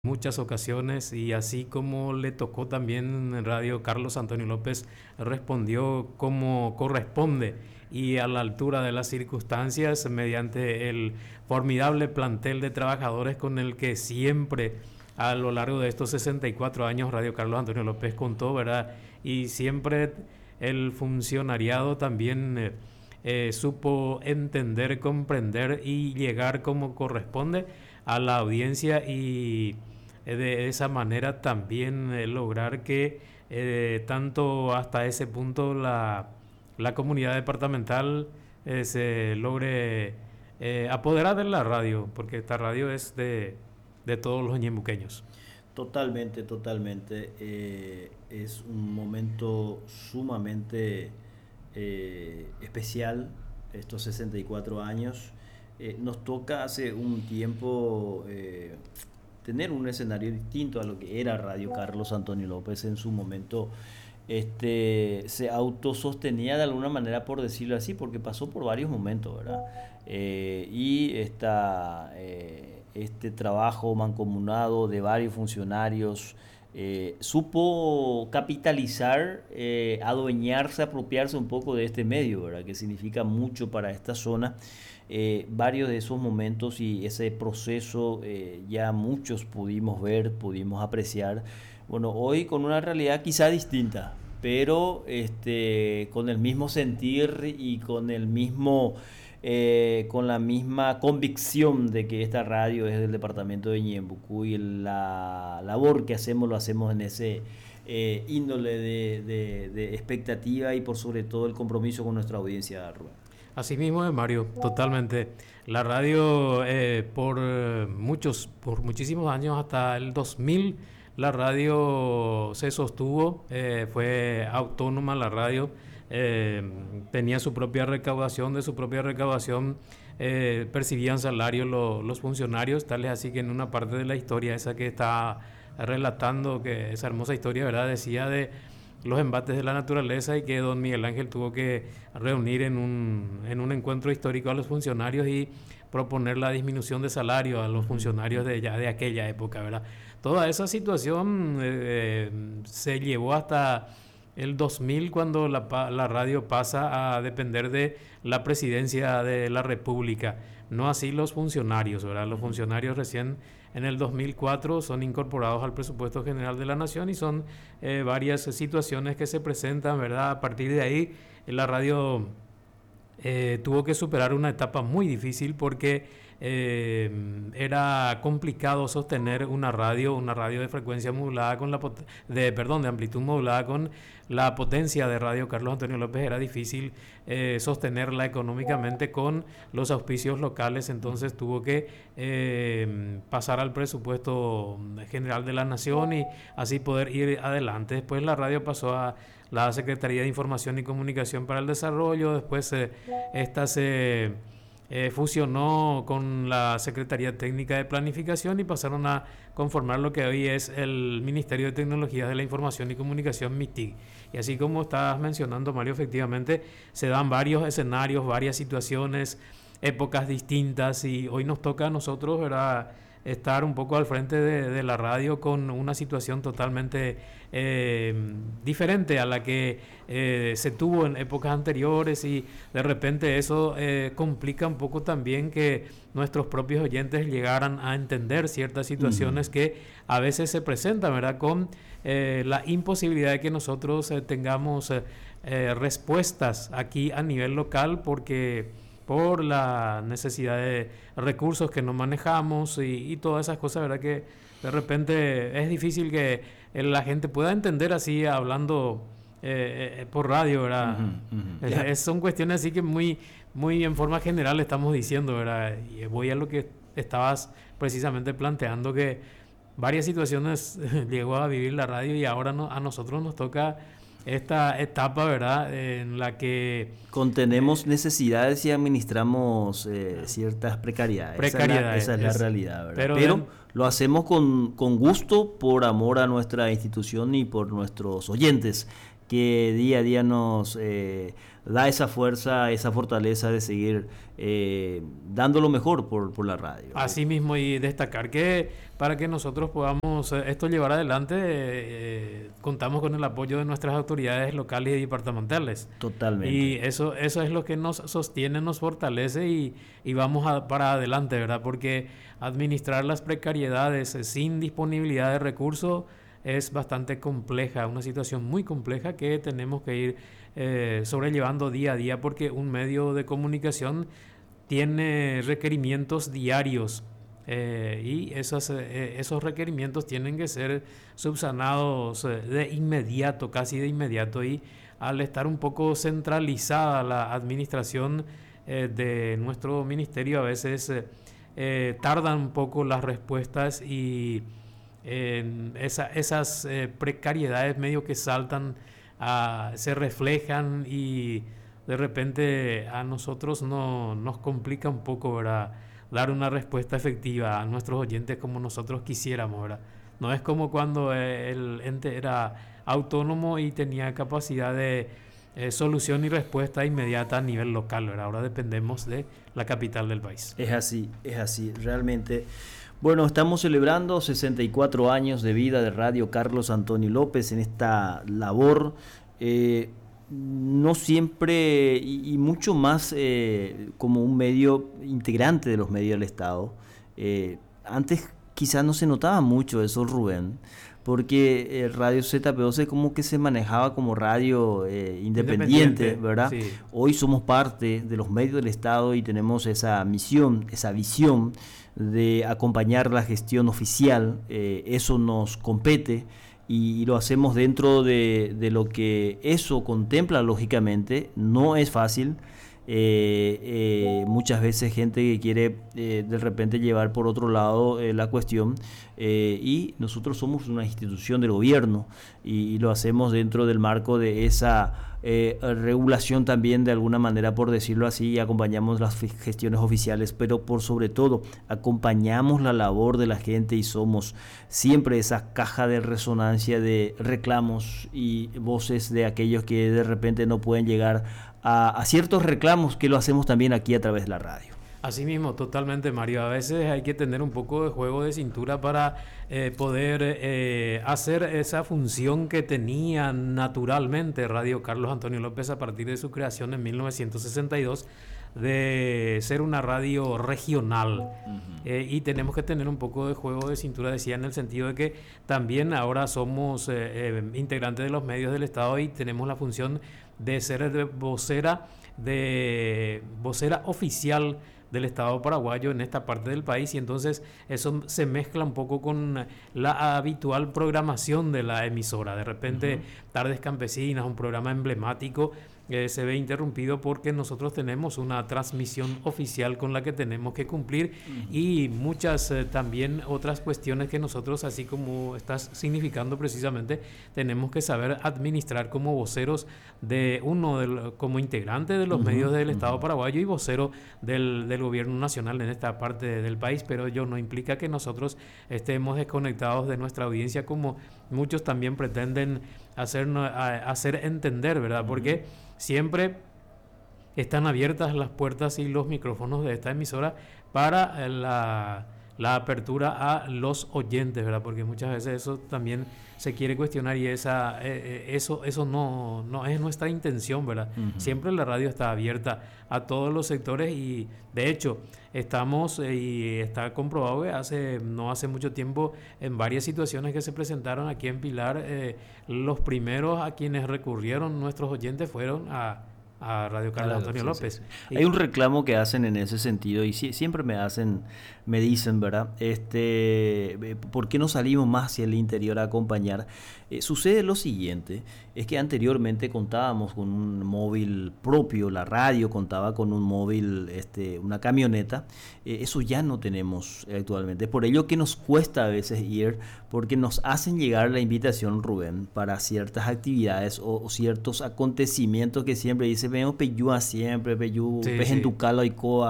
muchas ocasiones y así como le tocó también en radio, Carlos Antonio López respondió como corresponde y a la altura de las circunstancias mediante el formidable plantel de trabajadores con el que siempre a lo largo de estos 64 años Radio Carlos Antonio López contó, ¿verdad? Y siempre el funcionariado también supo entender, comprender y llegar como corresponde a la audiencia y de esa manera también lograr que tanto hasta ese punto la comunidad departamental se logre apoderar de la radio, porque esta radio es de todos los ñemuqueños. Totalmente, totalmente. Es un momento sumamente especial, estos 64 años. Nos toca hace un tiempo tener un escenario distinto a lo que era Radio Carlos Antonio López en su momento. Se autosostenía de alguna manera, por decirlo así, porque pasó por varios momentos, ¿verdad? Este trabajo mancomunado de varios funcionarios supo capitalizar, adueñarse, apropiarse un poco de este medio, ¿verdad? Que significa mucho para esta zona. Varios de esos momentos y ese proceso ya muchos pudimos ver, pudimos apreciar. Bueno, hoy con una realidad quizá distinta, pero con el mismo sentir y con la misma convicción de que esta radio es del departamento de Ñembucú y la labor que hacemos lo hacemos en ese índole de expectativa y por sobre todo el compromiso con nuestra audiencia, Rubén. Así mismo es, Mario, totalmente. La radio por muchísimos años, hasta el 2000, la radio se sostuvo, fue autónoma la radio, tenía su propia recaudación, de su propia recaudación percibían salarios los funcionarios, tal es así que en una parte de la historia esa que está relatando, que esa hermosa historia, ¿verdad?, decía de los embates de la naturaleza y que don Miguel Ángel tuvo que reunir en un encuentro histórico a los funcionarios y proponer la disminución de salario a los funcionarios de aquella época, ¿verdad? Toda esa situación se llevó hasta el 2000 cuando la radio pasa a depender de la presidencia de la República, no así los funcionarios, ¿verdad? Los funcionarios recién en el 2004 son incorporados al presupuesto general de la Nación y son varias situaciones que se presentan, ¿verdad? A partir de ahí la radio tuvo que superar una etapa muy difícil porque era complicado sostener una radio de frecuencia modulada con de amplitud modulada con la potencia de Radio Carlos Antonio López. Era difícil sostenerla económicamente con los auspicios locales, entonces tuvo que pasar al presupuesto general de la Nación y así poder ir adelante. Después la radio pasó a la Secretaría de Información y Comunicación para el Desarrollo, después esta se fusionó con la Secretaría Técnica de Planificación y pasaron a conformar lo que hoy es el Ministerio de Tecnologías de la Información y Comunicación, MITIC. Y así como estabas mencionando, Mario, efectivamente se dan varios escenarios, varias situaciones, épocas distintas y hoy nos toca a nosotros, ¿verdad?, estar un poco al frente de la radio con una situación totalmente diferente a la que se tuvo en épocas anteriores y de repente eso complica un poco también que nuestros propios oyentes llegaran a entender ciertas situaciones que a veces se presentan, ¿verdad?, con la imposibilidad de que nosotros tengamos respuestas aquí a nivel local por la necesidad de recursos que no manejamos y todas esas cosas, ¿verdad?, que de repente es difícil que la gente pueda entender así hablando por radio, ¿verdad? Son cuestiones así que muy en forma general estamos diciendo, ¿verdad? Y voy a lo que estabas precisamente planteando, que varias situaciones llegó a vivir la radio y ahora a nosotros nos toca esta etapa, ¿verdad?, en la que contenemos necesidades y administramos ciertas precariedades. Esa es la realidad, ¿verdad? Pero lo hacemos con gusto, por amor a nuestra institución y por nuestros oyentes, que día a día nos da esa fuerza, esa fortaleza de seguir dando lo mejor por la radio. Así mismo, y destacar que para que nosotros podamos esto llevar adelante. Contamos con el apoyo de nuestras autoridades locales y departamentales. Totalmente. Y eso es lo que nos sostiene, nos fortalece y vamos para adelante, ¿verdad? Porque administrar las precariedades sin disponibilidad de recursos es bastante compleja, una situación muy compleja que tenemos que ir sobrellevando día a día, porque un medio de comunicación tiene requerimientos diarios, y esos requerimientos tienen que ser subsanados de inmediato, casi de inmediato, y al estar un poco centralizada la administración de nuestro ministerio, a veces tardan un poco las respuestas y esas precariedades medio que saltan, se reflejan y de repente a nosotros nos complica un poco, ¿verdad?, dar una respuesta efectiva a nuestros oyentes como nosotros quisiéramos, ¿verdad? No es como cuando el ente era autónomo y tenía capacidad de solución y respuesta inmediata a nivel local, ¿verdad? Ahora dependemos de la capital del país. Es así, realmente. Bueno, estamos celebrando 64 años de vida de Radio Carlos Antonio López en esta labor. No siempre y mucho más como un medio integrante de los medios del Estado. Antes quizás no se notaba mucho eso, Rubén, porque Radio ZP12 como que se manejaba como radio independiente, ¿verdad? Sí. Hoy somos parte de los medios del Estado y tenemos esa misión, esa visión de acompañar la gestión oficial. Eso nos compete. Y lo hacemos dentro de lo que eso contempla, lógicamente. No es fácil. Muchas veces gente que quiere de repente llevar por otro lado la cuestión, y nosotros somos una institución del gobierno y lo hacemos dentro del marco de esa regulación también, de alguna manera, por decirlo así, y acompañamos las gestiones oficiales, pero por sobre todo acompañamos la labor de la gente y somos siempre esa caja de resonancia de reclamos y voces de aquellos que de repente no pueden llegar a ciertos reclamos, que lo hacemos también aquí a través de la radio. Así mismo, totalmente, Mario. A veces hay que tener un poco de juego de cintura para poder hacer esa función que tenía naturalmente Radio Carlos Antonio López a partir de su creación en 1962, de ser una radio regional. Y tenemos que tener un poco de juego de cintura, decía, en el sentido de que también ahora somos integrantes de los medios del Estado y tenemos la función de ser vocera oficial del Estado paraguayo en esta parte del país, y entonces eso se mezcla un poco con la habitual programación de la emisora. De repente, Tardes Campesinas, un programa emblemático, se ve interrumpido porque nosotros tenemos una transmisión oficial con la que tenemos que cumplir, y muchas también otras cuestiones que nosotros, así como estás significando precisamente, tenemos que saber administrar como voceros como integrante de los medios del Estado paraguayo y vocero del gobierno nacional en esta parte del país. Pero ello no implica que nosotros estemos desconectados de nuestra audiencia, como muchos también pretenden hacer entender, ¿verdad? Porque siempre están abiertas las puertas y los micrófonos de esta emisora para la apertura a los oyentes, ¿verdad? Porque muchas veces eso también se quiere cuestionar y eso no es nuestra intención, ¿verdad? Siempre la radio está abierta a todos los sectores, y de hecho estamos, y está comprobado que no hace mucho tiempo, en varias situaciones que se presentaron aquí en Pilar, los primeros a quienes recurrieron nuestros oyentes fueron a Radio Carlos Antonio López. Sí. Hay un reclamo que hacen en ese sentido, y siempre me dicen, ¿verdad? ¿Por qué no salimos más hacia el interior a acompañar? Sucede lo siguiente, es que anteriormente contábamos con un móvil propio, la radio contaba con un móvil, una camioneta. Eso ya no tenemos actualmente. Por ello que nos cuesta a veces ir, porque nos hacen llegar la invitación, Rubén, para ciertas actividades o ciertos acontecimientos que siempre dicen, vemos Peyúa siempre, Peyú, Pejentucalo y Coa.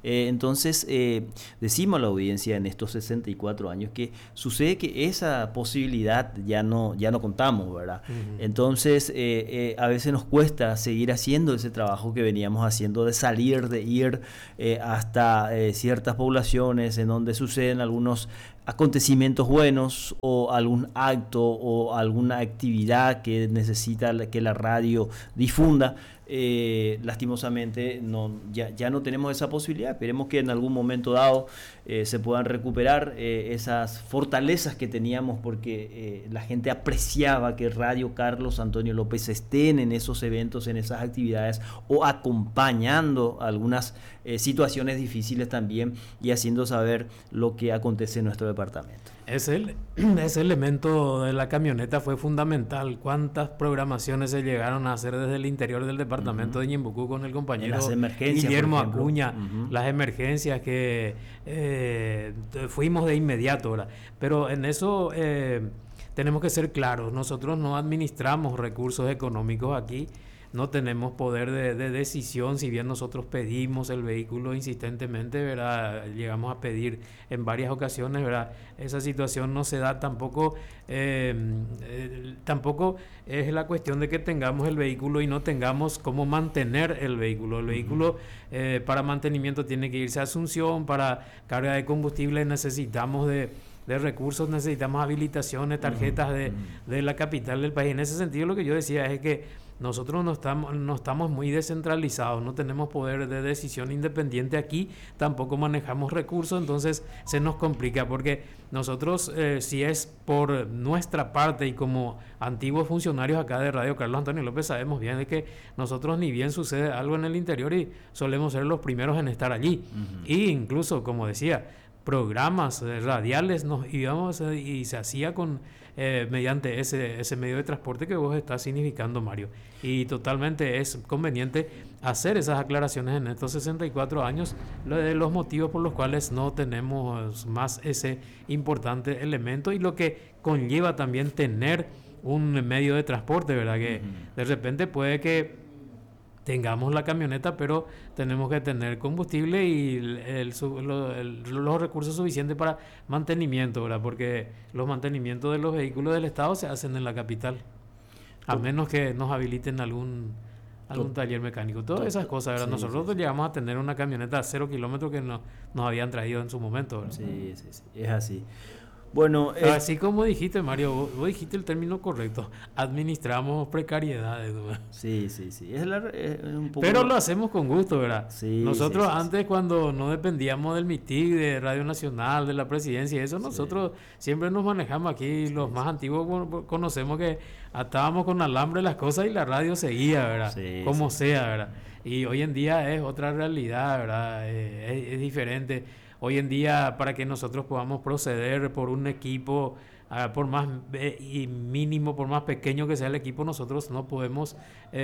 Entonces, decimos a la audiencia en estos 64 años que sucede que esa posibilidad ya no contamos, ¿verdad? Uh-huh. Entonces, a veces nos cuesta seguir haciendo ese trabajo que veníamos haciendo de salir, de ir hasta ciertas poblaciones en donde suceden algunos acontecimientos buenos o algún acto o alguna actividad que necesita que la radio difunda. Lastimosamente ya no tenemos esa posibilidad. Esperemos que en algún momento dado se puedan recuperar esas fortalezas que teníamos, porque la gente apreciaba que Radio Carlos Antonio López estén en esos eventos, en esas actividades, o acompañando algunas situaciones difíciles también y haciendo saber lo que acontece en nuestro departamento. Ese elemento de la camioneta fue fundamental. ¿Cuántas programaciones se llegaron a hacer desde el interior del departamento de Ñembucú con el compañero Guillermo Acuña? Las emergencias que fuimos de inmediato, ¿verdad? Pero en eso tenemos que ser claros. Nosotros no administramos recursos económicos aquí. No tenemos poder de decisión, si bien nosotros pedimos el vehículo insistentemente, ¿verdad? Llegamos a pedir en varias ocasiones, ¿verdad? Esa situación no se da tampoco. Tampoco es la cuestión de que tengamos el vehículo y no tengamos cómo mantener el vehículo. El vehículo para mantenimiento tiene que irse a Asunción, para carga de combustible necesitamos de recursos, necesitamos habilitaciones, tarjetas de la capital del país. En ese sentido, lo que yo decía es que nosotros no estamos muy descentralizados, no tenemos poder de decisión independiente aquí, tampoco manejamos recursos, entonces se nos complica, porque nosotros, si es por nuestra parte y como antiguos funcionarios acá de Radio Carlos Antonio López, sabemos bien de que nosotros, ni bien sucede algo en el interior, y solemos ser los primeros en estar allí. Y incluso, como decía, programas radiales nos íbamos y se hacía con mediante ese medio de transporte que vos estás significando, Mario, y totalmente es conveniente hacer esas aclaraciones en estos 64 años de los motivos por los cuales no tenemos más ese importante elemento y lo que conlleva también tener un medio de transporte, ¿verdad? Que de repente puede que tengamos la camioneta, pero tenemos que tener combustible y los recursos suficientes para mantenimiento, ¿verdad? Porque los mantenimientos de los vehículos del Estado se hacen en la capital, a menos que nos habiliten algún taller mecánico. Todas esas cosas, ¿verdad? Sí, Nosotros llegamos a tener una camioneta a 0 kilómetros que nos habían traído en su momento, ¿verdad? Sí, es así. Bueno, así como dijiste, Mario, vos dijiste el término correcto. Administramos precariedades, ¿verdad? Sí. Es un poco... Pero lo hacemos con gusto, ¿verdad? Sí, nosotros antes, cuando no dependíamos del MITIC, de Radio Nacional, de la presidencia y eso, nosotros siempre nos manejamos aquí. Los más antiguos conocemos que atábamos con alambre las cosas y la radio seguía, ¿verdad? Como sea, ¿verdad? Y hoy en día es otra realidad, ¿verdad? Es diferente. Hoy en día, para que nosotros podamos proceder por un equipo, por más mínimo, por más pequeño que sea el equipo, nosotros no podemos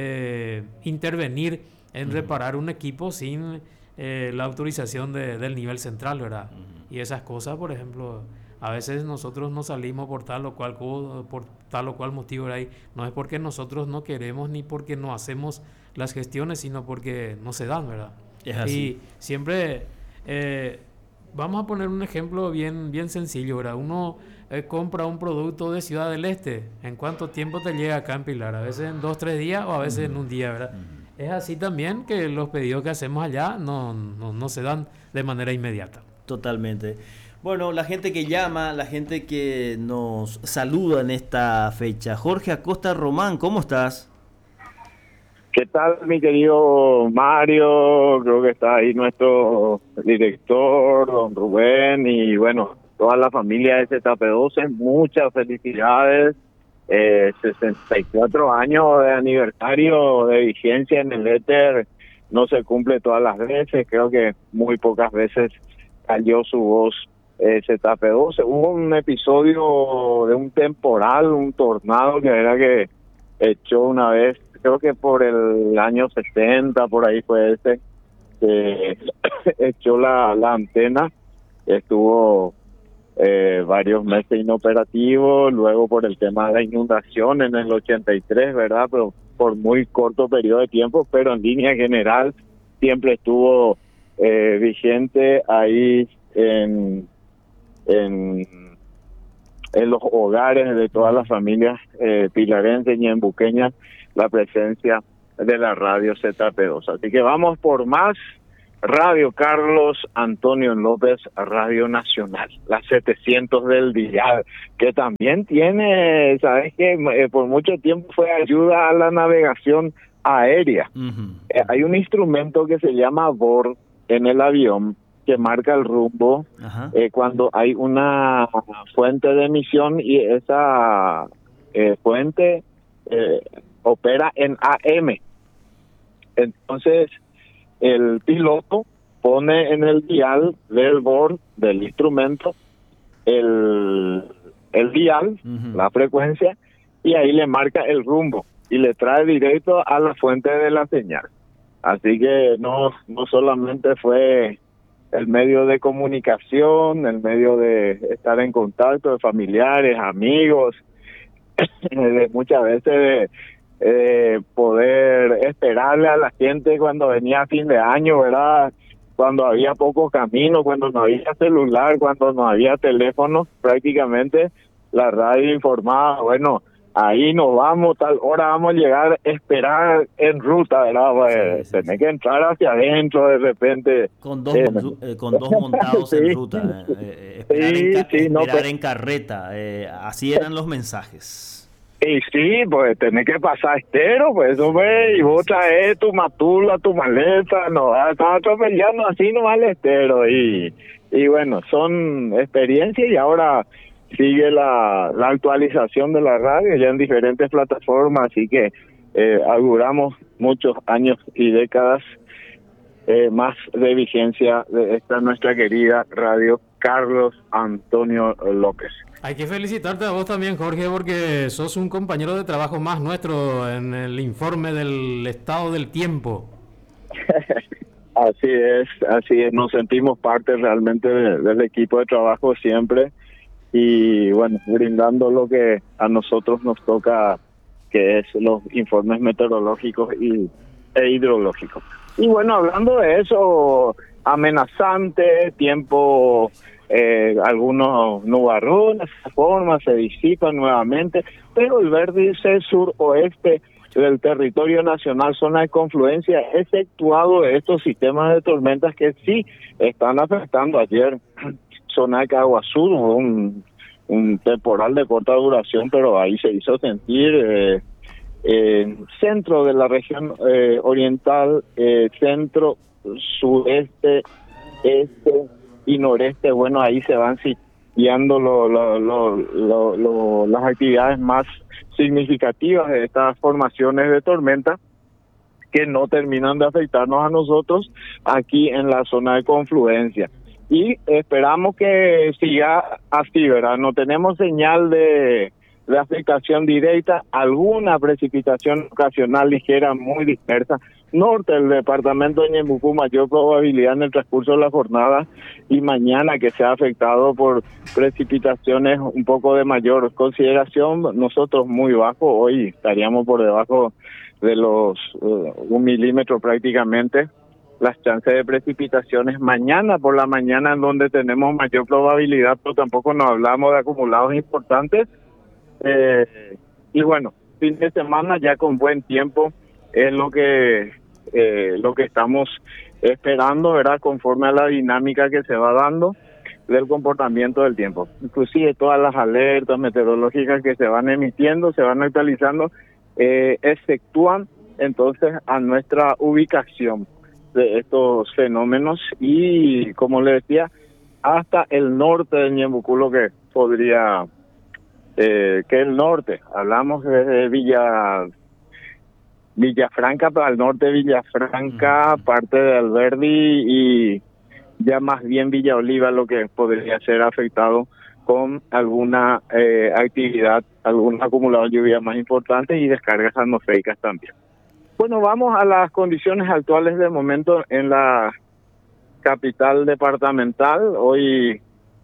intervenir en reparar un equipo sin la autorización del nivel central, ¿verdad? Y esas cosas, por ejemplo, a veces nosotros no salimos por tal o cual motivo, ¿verdad? Y no es porque nosotros no queremos ni porque no hacemos las gestiones, sino porque no se dan, ¿verdad? Es así. Y siempre... vamos a poner un ejemplo bien sencillo, ¿verdad? Uno compra un producto de Ciudad del Este. ¿En cuánto tiempo te llega acá en Pilar? A veces en 2-3 días o a veces en un día, ¿verdad? Es así también que los pedidos que hacemos allá no se dan de manera inmediata. Totalmente. Bueno, la gente que llama, la gente que nos saluda en esta fecha. Jorge Acosta Román, ¿cómo estás? ¿Qué tal, mi querido Mario? Creo que está ahí nuestro director, don Rubén, y bueno, toda la familia de ZP12. Muchas felicidades. 64 años de aniversario de vigencia en el éter. No se cumple todas las veces. Creo que muy pocas veces cayó su voz ZP12. Hubo un episodio de un temporal, un tornado que era que echó una vez, creo que por el año 60, por ahí fue que echó la antena. Estuvo varios meses inoperativo, luego por el tema de la inundación en el 83, ¿verdad? Pero por muy corto periodo de tiempo, pero en línea general siempre estuvo vigente ahí en los hogares de todas las familias pilarenses y ñembuqueñas, la presencia de la radio ZP2. Así que vamos por más Radio Carlos Antonio López, Radio Nacional, la 700 del dial, que también tiene, sabes que por mucho tiempo fue ayuda a la navegación aérea. Hay un instrumento que se llama BOR en el avión que marca el rumbo cuando hay una fuente de emisión y esa fuente opera en AM. Entonces el piloto pone en el dial del BOR del instrumento el dial, la frecuencia, y ahí le marca el rumbo y le trae directo a la fuente de la señal. Así que no solamente fue el medio de comunicación, el medio de estar en contacto de familiares, amigos, de muchas veces poder esperarle a la gente cuando venía a fin de año, ¿verdad? Cuando había poco camino, cuando no había celular, cuando no había teléfono, prácticamente la radio informaba, bueno, ahí nos vamos, tal hora vamos a llegar, esperar en ruta, ¿verdad? Pues, tenés que entrar hacia adentro de repente. Con dos montados en ruta, esperar en carreta, así eran los mensajes. Y sí, pues tenés que pasar estero, pues eso y vos traes tu matula, tu maleta, no, estás atropellando así nomás el estero y bueno, son experiencias y ahora sigue la actualización de la radio ya en diferentes plataformas, así que auguramos muchos años y décadas más de vigencia de esta nuestra querida radio Carlos Antonio López. Hay que felicitarte a vos también, Jorge, porque sos un compañero de trabajo más nuestro en el informe del estado del tiempo. Así es, nos sentimos parte realmente del equipo de trabajo siempre y bueno, brindando lo que a nosotros nos toca, que es los informes meteorológicos e hidrológicos. Y bueno, hablando de eso, amenazante, tiempo, algunos nubarrones, se disipan nuevamente, pero el vértice suroeste del territorio nacional, zona de confluencia, exceptuado de estos sistemas de tormentas que sí están afectando. Ayer, zona de Caguazú, un temporal de corta duración, pero ahí se hizo sentir. Centro de la región oriental, centro, sudeste, este y noreste, bueno, ahí se van sitiando las actividades más significativas de estas formaciones de tormenta que no terminan de afectarnos a nosotros aquí en la zona de confluencia. Y esperamos que siga así, ¿verdad? No tenemos señal de afectación directa, alguna precipitación ocasional ligera muy dispersa. Norte del departamento de Ñembucú, mayor probabilidad en el transcurso de la jornada y mañana que sea afectado por precipitaciones un poco de mayor consideración. Nosotros muy bajo, hoy estaríamos por debajo de los 1 milímetro prácticamente. Las chances de precipitaciones mañana por la mañana, en donde tenemos mayor probabilidad, pero tampoco nos hablamos de acumulados importantes. Y bueno, fin de semana ya con buen tiempo es lo que estamos esperando, ¿verdad? Conforme a la dinámica que se va dando del comportamiento del tiempo. Inclusive todas las alertas meteorológicas que se van emitiendo, se van actualizando, efectúan entonces a nuestra ubicación de estos fenómenos y, como le decía, hasta el norte de Ñembucú, lo que podría que el norte, hablamos de Villafranca, para el norte de Villafranca, parte de Alberdi y ya más bien Villa Oliva, lo que podría ser afectado con alguna actividad, algún acumulado de lluvia más importante y descargas atmosféricas también. Bueno, vamos a las condiciones actuales de momento en la capital departamental. Hoy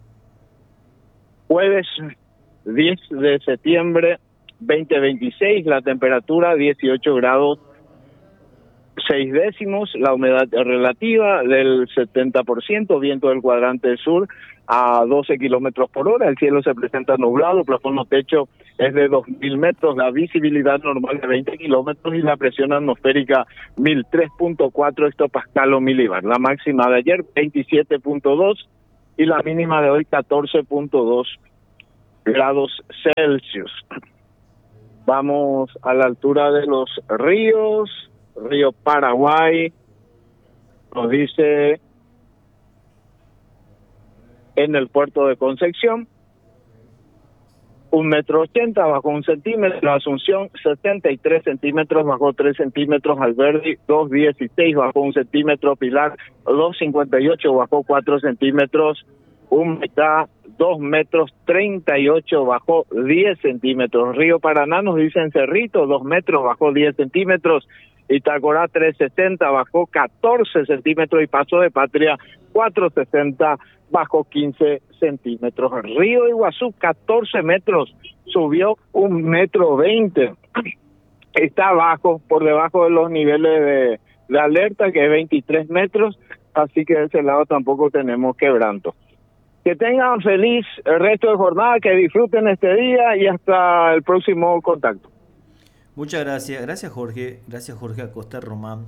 jueves 10 de septiembre 2026, la temperatura 18 grados 6 décimos, la humedad relativa del 70%, viento del cuadrante sur a 12 kilómetros por hora, el cielo se presenta nublado, el plafón o techo es de 2.000 metros, la visibilidad normal de 20 kilómetros y la presión atmosférica 1.003.4 hectopascal o milibar. La máxima de ayer 27.2 y la mínima de hoy 14.2 grados Celsius. Vamos a la altura de los ríos. Río Paraguay nos dice en el puerto de Concepción 1,80 m bajó 1 centímetro, Asunción 73 centímetros bajó 3 centímetros, Alberdi 2,16 bajó 1 centímetro, Pilar 2,58 bajó 4 centímetros, Humecá 2,38 m bajó 10 centímetros, Río Paraná nos dicen Cerrito 2 metros bajó 10 centímetros, Itacorá 3,60 bajó 14 centímetros y Paso de Patria 4,60 bajó 15 centímetros. Río Iguazú 14 metros, subió 1,20 m. Está abajo, por debajo de los niveles de alerta, que es 23 metros, así que de ese lado tampoco tenemos quebranto. Que tengan feliz el resto de jornada, que disfruten este día y hasta el próximo contacto. Muchas gracias. Gracias Jorge Acosta Román,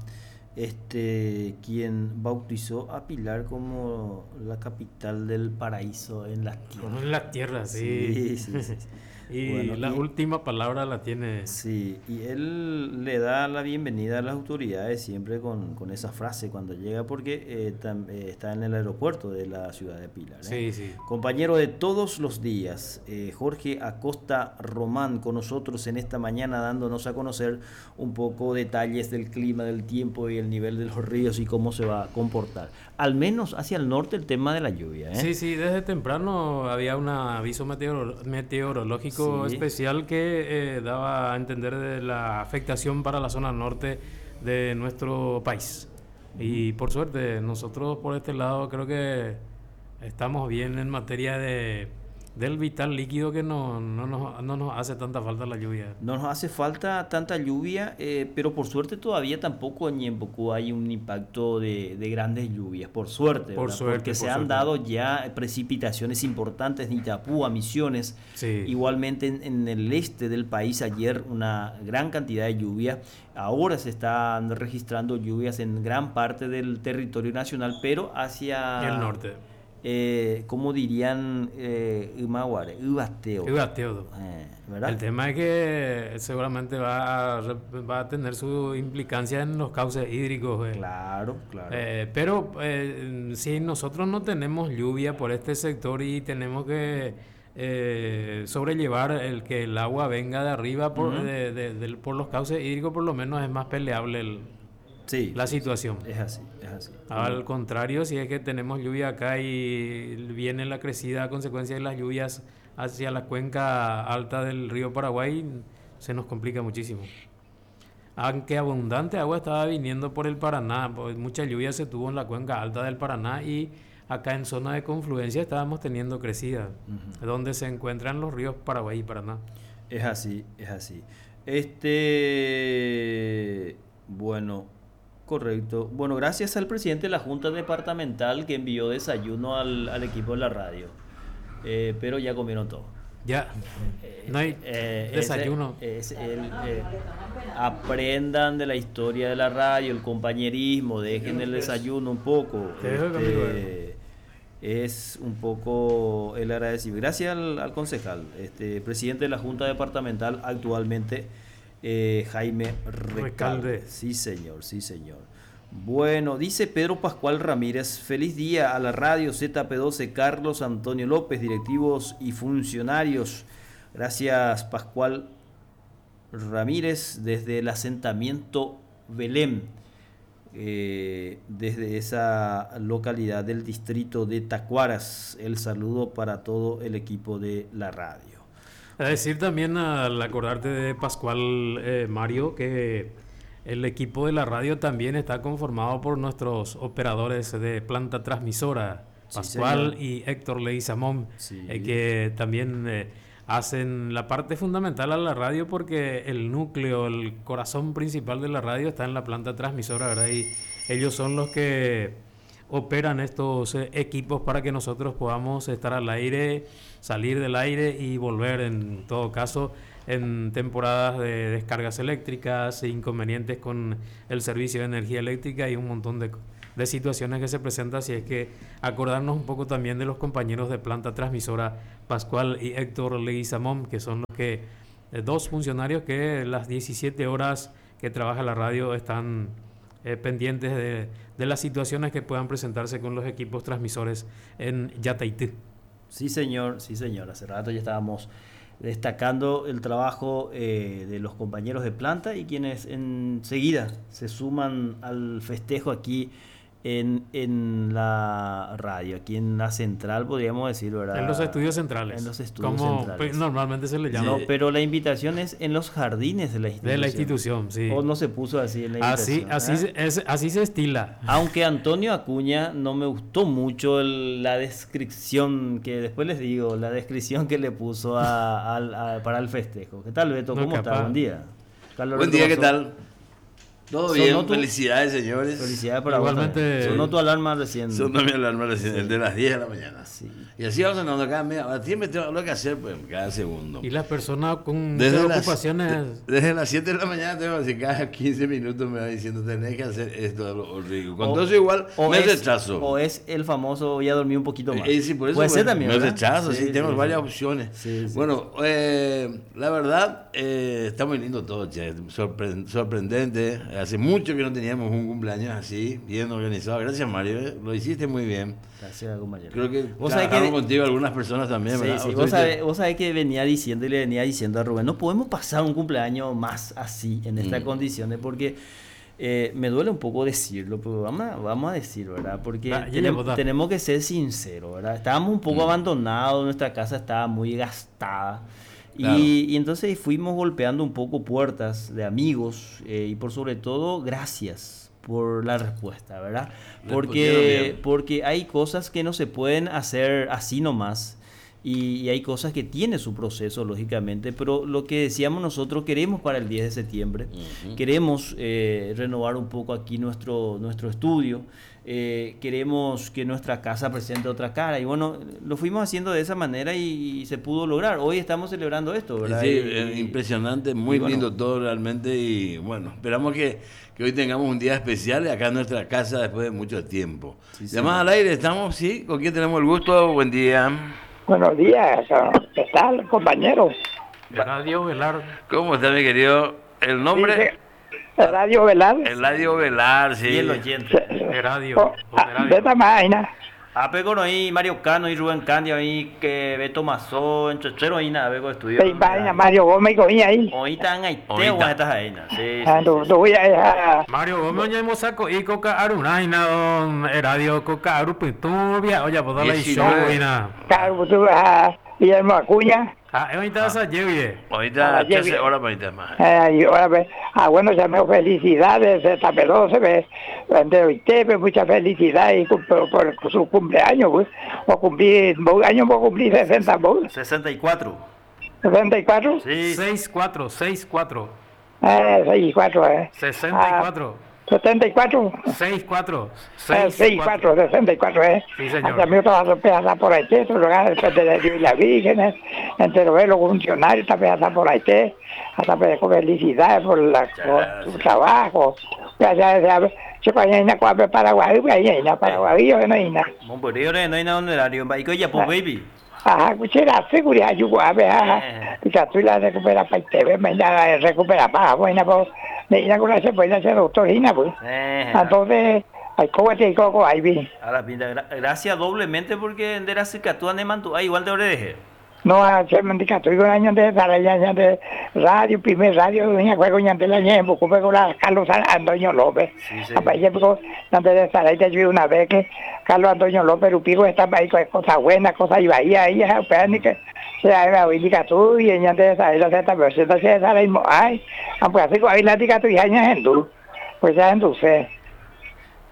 quien bautizó a Pilar como la capital del paraíso en las tierras. Como en las tierras, sí. Sí. Y bueno, la última palabra la tiene. Sí, y él le da la bienvenida a las autoridades siempre con esa frase cuando llega, porque está en el aeropuerto de la ciudad de Pilar. Sí, sí. Compañero de todos los días, Jorge Acosta Román, con nosotros en esta mañana, dándonos a conocer un poco detalles del clima, del tiempo y el nivel de los ríos y cómo se va a comportar. Al menos hacia el norte el tema de la lluvia. Sí, desde temprano había un aviso meteorológico especial que daba a entender de la afectación para la zona norte de nuestro país. Y por suerte, nosotros por este lado creo que estamos bien en materia del vital líquido, que no nos hace tanta falta la lluvia. No nos hace falta tanta lluvia, pero por suerte todavía tampoco en Ñempucú hay un impacto de grandes lluvias, por suerte. Porque se han dado ya precipitaciones importantes en Itapúa, Misiones, igualmente en el este del país ayer una gran cantidad de lluvia. Ahora se están registrando lluvias en gran parte del territorio nacional, pero hacia el norte. ¿Cómo dirían? Ubateo. ¿Verdad? El tema es que seguramente va a tener su implicancia en los cauces hídricos. Claro. Pero si nosotros no tenemos lluvia por este sector y tenemos que sobrellevar el que el agua venga de arriba por los cauces hídricos, por lo menos es más peleable la situación. Es así. Al contrario, si es que tenemos lluvia acá y viene la crecida a consecuencia de las lluvias hacia la cuenca alta del río Paraguay, se nos complica muchísimo. Aunque abundante agua estaba viniendo por el Paraná, pues mucha lluvia se tuvo en la cuenca alta del Paraná, y acá en zona de confluencia estábamos teniendo crecida, donde se encuentran los ríos Paraguay y Paraná. Es así. Correcto. Bueno, gracias al presidente de la Junta Departamental que envió desayuno al equipo de la radio. Pero ya comieron todo. Ya, no hay desayuno. Aprendan de la historia de la radio, el compañerismo, dejen el desayuno un poco. Es un poco el agradecido. Gracias al concejal, presidente de la Junta Departamental actualmente, Jaime Recalde. Sí, señor. Bueno, dice Pedro Pascual Ramírez: feliz día a la radio ZP12, Carlos Antonio López, directivos y funcionarios. Gracias, Pascual Ramírez, desde el asentamiento Belén, desde esa localidad del distrito de Tacuaras. El saludo para todo el equipo de la radio. A decir también, al acordarte de Pascual, Mario, que el equipo de la radio también está conformado por nuestros operadores de planta transmisora, Pascual y Héctor Leguizamón, que también hacen la parte fundamental a la radio porque el núcleo, el corazón principal de la radio está en la planta transmisora, ¿verdad? Y ellos son los que operan estos equipos para que nosotros podamos estar al aire, salir del aire y volver en todo caso en temporadas de descargas eléctricas, inconvenientes con el servicio de energía eléctrica y un montón de situaciones que se presentan. Así es que acordarnos un poco también de los compañeros de planta transmisora, Pascual y Héctor Leguizamón, que son los que dos funcionarios que las 17 horas que trabaja la radio están pendientes de las situaciones que puedan presentarse con los equipos transmisores en Yataití. Sí, señor, sí, señor. Hace rato ya estábamos destacando el trabajo de los compañeros de planta y quienes enseguida se suman al festejo aquí en la radio, aquí en la central, podríamos decir, ¿verdad? En los estudios centrales. En los estudios como centrales. Normalmente se le llama. No, pero la invitación es en los jardines de la institución. De la institución, sí. O no se puso así en la invitación. Así se estila. Aunque Antonio Acuña no me gustó mucho la descripción, que después les digo, la descripción que le puso para el festejo. ¿Qué tal, Beto? ¿Cómo estás? Buen día. Carlos Buen día, ¿qué tal? Todo bien, felicidades, señores. Felicidades para igualmente. Vos. Sonó tu alarma recién. Sonó mi alarma recién, sí. El de las 10 de la mañana. Sí. Y así vamos sonando cada media hora. Siempre tengo lo que hacer pues, cada segundo. Y las personas con ocupaciones. Desde las 7 de la mañana tengo que decir, cada 15 minutos me va diciendo, tenés que hacer esto, Rico. Con todo eso igual me rechazo. O es el famoso, voy a dormir un poquito más. Sí, por eso puede ser también. Me rechazo, sí, tenemos varias opciones. Sí. Bueno, la verdad, está muy lindo todo, che. Sorprendente. Hace mucho que no teníamos un cumpleaños así, bien organizado. Gracias, Mario. Lo hiciste muy bien. Gracias, compañero. Creo que trabajaron contigo algunas personas también, ¿verdad? Sí. Vos sabés que le venía diciendo a Rubén, no podemos pasar un cumpleaños más así, en estas condiciones, porque me duele un poco decirlo, pero vamos a decir, ¿verdad? Porque tenemos que ser sinceros, ¿verdad? Estábamos un poco abandonados, nuestra casa estaba muy gastada. Claro. Y entonces fuimos golpeando un poco puertas de amigos y por sobre todo, gracias por la respuesta, ¿verdad? Porque hay cosas que no se pueden hacer así nomás y hay cosas que tienen su proceso, lógicamente, pero lo que decíamos nosotros, queremos para el 10 de septiembre, queremos renovar un poco aquí nuestro estudio, queremos que nuestra casa presente otra cara y bueno, lo fuimos haciendo de esa manera y se pudo lograr. Hoy estamos celebrando esto, ¿verdad? Sí, impresionante, muy lindo todo realmente y bueno, esperamos que hoy tengamos un día especial acá en nuestra casa después de mucho tiempo. Sí, Llamada al aire, ¿estamos? ¿Sí? ¿Con quién tenemos el gusto? Buen día. Buenos días, ¿qué tal, compañero? Radio Velar. ¿Cómo está, mi querido? ¿El nombre? Radio Velar. Radio Velar, sí. Y el oyente. Radio. De esta máquina. Pero ahí Mario Cano y Rubén Candia ahí que Beto Mazó en Chochero ahí nada veo estudio. Sí, vaina Mario Gómez y coña ahí. Hoy están ahí estas ahí. Sí. Mario Gómez ya hemos sacado y Coca Arunaina don Radio Coca Aru Pitubia, oye, pues dale show ina. Claro, tú Guillermo Acuña. Ahorita esa lleve. Ahorita 13 horas para más. Bueno, ya me felicidades, esta pedo se ve. De usted, muchas felicidades por su cumpleaños, pues. O cumplí, un año voy a cumplir 60, pues. 64. ¿64? Sí. 64. 64, 64. 74. 64. 64, Sí, señor. También trabajo pedazo por ahí, otro lugar, después de Dios y las vírgenes, entre los funcionarios, también hasta por ahí, hasta con felicidades por su trabajo. Yo cuando para Paraguay, Paraguay, no hay nada. Montevideo no hay nada honorario, ya por baby. Cuchera, seguridad, yo y tú la recupera para TV, me la recupera para buena, pues, me con la se puede hacer doctorina, pues. Entonces, hay cohete y coco, ahí vi. Ahora, gracias doblemente porque en la cicatriz de mantu, igual de oreje. No, se me indica, estoy con años de radio, primer radio, doña juego de la ñembo, ocupé con la Carlos Antonio López. Aparece porque antes de estar ahí te ayudé una vez que Carlos Antonio López Rupigo estaba ahí con cosas buenas, cosas iba ahí, pero ni que se ha indica tú y antes de estar ahí la zeta, pero si no se estar ahí, pues así con ahí la indica tú y años en tú, pues ya en tu fe.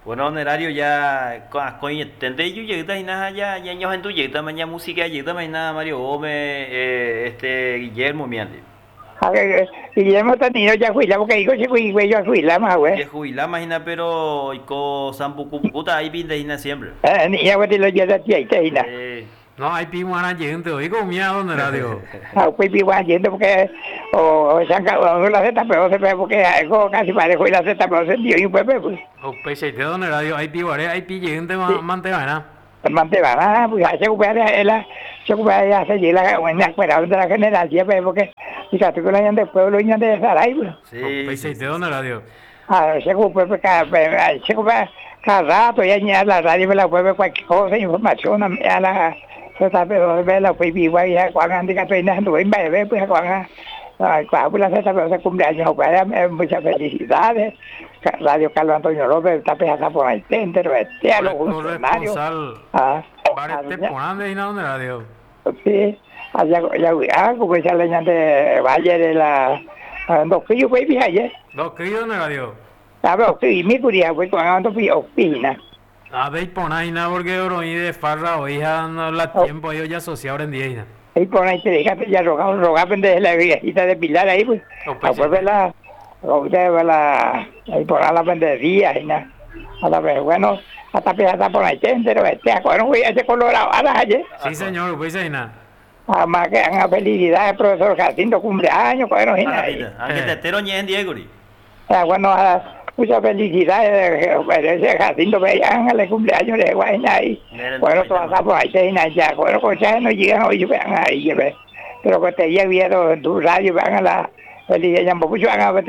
Bueno, honorario ya con tende yo llegta y nada ya años en tu llegta mañana música llegta mañana Mario Gómez Guillermo Miandi. A ver, Guillermo Tanino ya juila, porque digo si yo juila más, güey. Que juila imagina pero co sambucuputa ahí pinta hina siempre. Ni ya voy a lo ya de ti ahí te hina. No, hay pimuana gente, hoy comía honorario. Pues igual yendo porque o se han cagado la Z, pero se ve porque algo casi parejo y la Z, pero se dio y un pepe, pues. O pese de honorario, hay pibaré, hay gente mantevana. Mantevana, pues se recupera ya se llega la buena escuela de la general, siempre porque fíjate que lo hayan del pueblo y de Saray, pues. Sí. Pese de honorario. Se recupera cada rato y añade la radio me la vuelve cualquier cosa, información a la Z, pero ve la pues igual ya cuando han dicho en ando en bebé, pues cuando la Z, pero se cumpleaños, muchas felicidades. Radio Carlos Antonio López está pensando por ahí, entero, a los funcionarios. Te ponen de donde radio. Sí, allá como esa leña de Valle de la dos pillos, pues, ayer. Dos pillos donde radio. A ver, mi curia, pues, cuando pillos, pina. A ver, ponaina, porque Oroí de Farra, o hija, no la tiempo, ellos ya asociados en día. Ahí por ahí te dejaste ya rogar de la viejita de Pilar ahí, pues. Después verla, ahí por ahí la vendería y nada. A la vez, bueno, hasta está por ahí entero, acuerdo, güey, ese colorado, ayer. Sí, señor, pues ahí nada. Además que hagan felicidades, profesor Jacinto, cumpleaños, bueno, y nada. Ángel te tero en Diego. Bueno, muchas felicidades, ese Jacinto, háganle cumpleaños de Guayna ahí. Bueno, todas las por ahí, ya, bueno, pues ya no llegan hoy, vean ahí, pero que te ya vieron tu radio, vean a la felicidad, mucho van a ver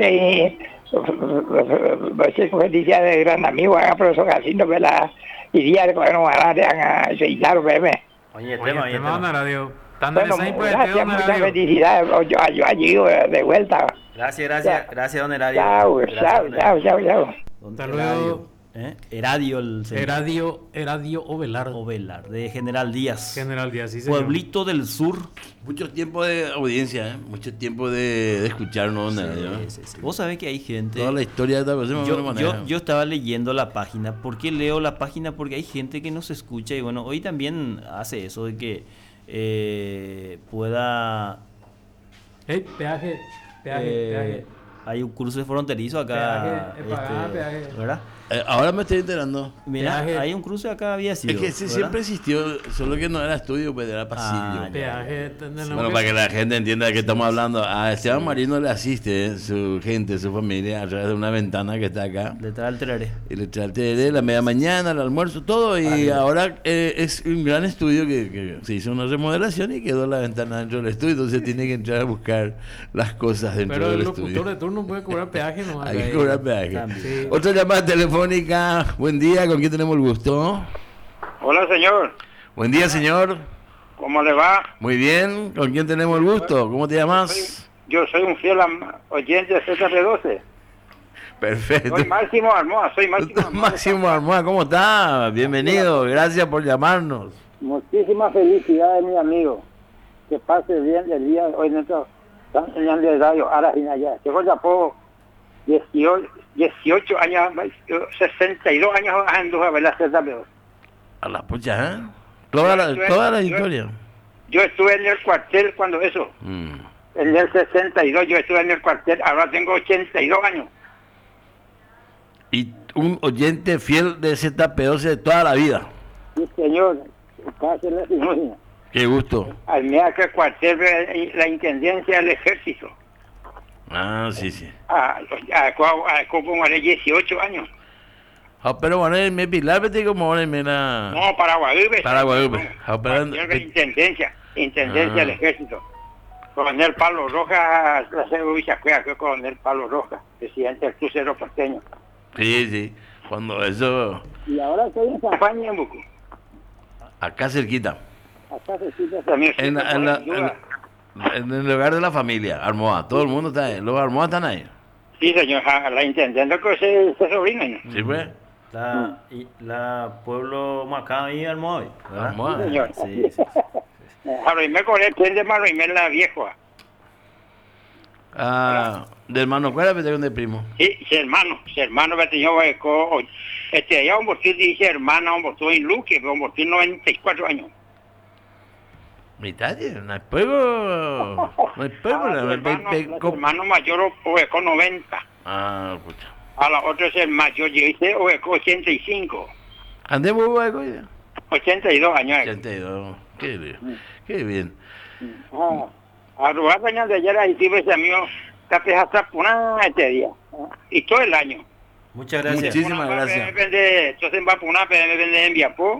felicidades de gran amigo, hagan a profesor Jacinto, y día, bueno, van a seguir, bebé. Oye, tema, radio. Bueno, gracias, muchas felicidades, yo allí de vuelta. Gracias, don Heradio. Chao. Hasta luego. Heradio, el señor. Heradio Ovelar. De General Díaz. Sí, señor. Pueblito del Sur. Mucho tiempo de audiencia, mucho tiempo de escucharnos. Sí. Vos sabés que hay gente. Toda la historia de esta cosa yo estaba leyendo la página. ¿Por qué leo la página? Porque hay gente que nos escucha y bueno, hoy también hace eso de que pueda. Peaje. Hay un cruce fronterizo acá. Peaje. ¿Verdad? Ahora me estoy enterando. Mira, hay un cruce acá, había sido. Es que siempre existió, solo que no era estudio, pues era pasillo. Peaje. Bueno, para que la gente entienda de qué estamos hablando, a Esteban Marino le asiste su gente, su familia, a través de una ventana que está acá. Le trae el tereré. Y le trae el tereré, la media mañana, el almuerzo, todo. Y ahora es un gran estudio que se hizo una remodelación y quedó la ventana dentro del estudio. Entonces tiene que entrar a buscar las cosas dentro del estudio. Pero el locutor de turno puede cobrar peaje, ¿no? Hay que cobrar peaje. Sí. Otra llamada telefónica. Buen día, ¿con quién tenemos el gusto? Hola, señor. Buen día, señor. ¿Cómo le va? Muy bien, ¿con quién tenemos el gusto? ¿Cómo te llamas? Yo soy un fiel oyente de ZP12. Perfecto. Soy Máximo Armoa, Máximo Armoa, ¿cómo está? Bienvenido, gracias por llamarnos. Muchísimas felicidades, mi amigo. Que pase bien el día de hoy dentro de señal de radio Arajinaya. Llegó ya por 18 años, 62 años ando a ver la ZP12. A la pucha, ¿eh? Toda la historia. Yo estuve en el cuartel cuando eso. En el 62 yo estuve en el cuartel, ahora tengo 82 años. Y un oyente fiel de ZP12 de toda la vida. Sí, señor. Pase la señora. Qué gusto. Al menos que el cuartel de la intendencia del ejército. Ah, sí. Como de 18 años. Pero bueno, me pilar, vete como ahora me la. No, para Guadalupe. Intendencia del ejército. Coronel Pablo Rojas, la servicia que es Coronel Pablo Rojas, presidente del crucero porteño. Sí, cuando eso. Y ahora estoy en campaña en Bucu. Acá cerquita. Acá cerquita también. En el lugar de la familia, Armoa, todo el mundo está ahí. Los Armoa están ahí. Sí, señor, la intendente que se sobrina, ¿no? Sí, pues. La pueblo Macao y Armoa. Armoa. Sí, señor. Sí. Maroimé con el tren de Maroimé la vieja. Ah, de hermano, ¿cuál es la petición de primo? Sí, hermano, petición ya un bortín dice hermana, un bortín en Luque, un bortín 94 años. Mitad, no hay pueblo. No hay pueblo. Hermano mayor con 90. Ah, escucha. A la otra es el mayor, dice 85. Andemos, hueco, 82 años. 82. Qué bien. Qué bien. A robar bañas de ayer ahí sí ves a mí hasta una este día. Y todo el año. Muchas gracias. Muchísimas gracias. Entonces va por una me vende en Viapó.